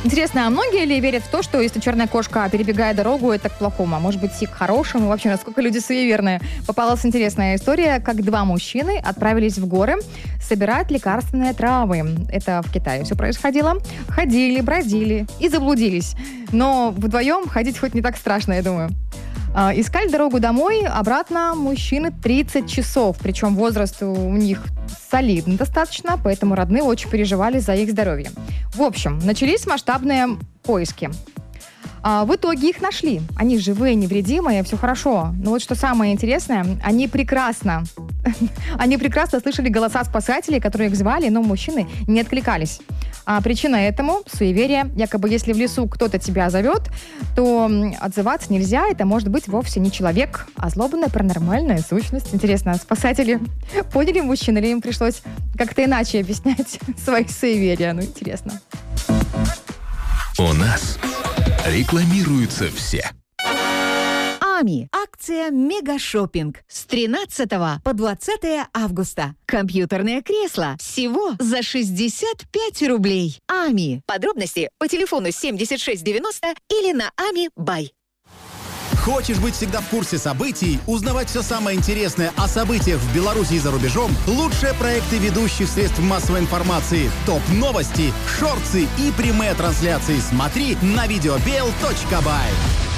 Интересно, а многие ли верят в то, что если черная кошка перебегает дорогу, это к плохому? А может быть и к хорошему? Вообще, насколько люди суеверные? Попалась интересная история, как два мужчины отправились в горы собирать лекарственные травы. Это в Китае все происходило. Ходили, бродили и заблудились. Но вдвоем ходить хоть не так страшно, я думаю. Искали дорогу домой, обратно мужчины 30 часов. Причем возраст у них солидный достаточно, поэтому родные очень переживали за их здоровье. В общем, начались масштабные поиски. В итоге их нашли. Они живые, невредимые, все хорошо. Но вот что самое интересное, они прекрасно слышали голоса спасателей, которые их звали, но мужчины не откликались. А причина этому – суеверие. Якобы, если в лесу кто-то тебя зовет, то отзываться нельзя. Это может быть вовсе не человек, а злобная паранормальная сущность. Интересно, спасатели поняли мужчин или им пришлось как-то иначе объяснять свои суеверия? Ну, интересно. У нас рекламируются все. АМИ. Акция «Мегашоппинг» с 13 по 20 августа. Компьютерное кресло всего за 65 рублей. АМИ. Подробности по телефону 7690 или на АМИ Бай. Хочешь быть всегда в курсе событий, узнавать все самое интересное о событиях в Беларуси и за рубежом? Лучшие проекты ведущих средств массовой информации, топ-новости, шорты и прямые трансляции смотри на videobel.by.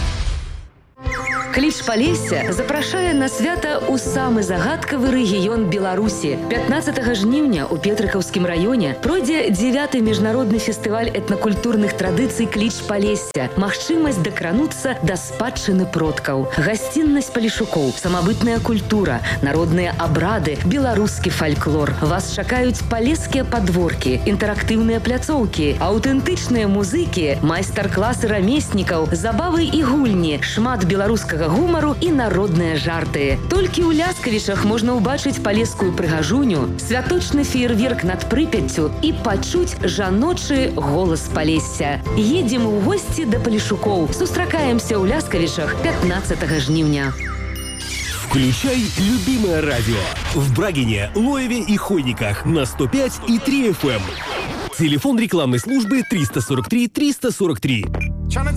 Кліч Палесся запрашае на свята ў самы загадкавы рэгіён Беларусі. 15 жніўня ў Петрыкаўскім раёне пройдзе 9-й міжнародны фестываль этнакультурных традыцый Кліч Палесся. Магчымасць дакрануцца да спадчыны продкаў. Гасціннасць палешукоў, самабытная культура, народныя абрады, беларускі фальклор. Вас чакаюць палескія падворкі, інтэрактыўныя пляцоўкі, аўтэнтычныя музыкі, майстар-класы рамеснікаў, забавы і гульні, шмат беларускага гумару і народныя жарты. Толькі ў Ляскавічах можна ўбачыць палескую прыгажуню, святочны феерверк над Прыпяццю і пачуць жаночы голас Палесся. Едзем у госці да палешукоў. Сустракаемся ў Ляскавічах 15 жніўня. Включай любимое радио в Брагине, Лоеве и Хойниках на 105 и 3 FM. Телефон рекламной службы 343 343.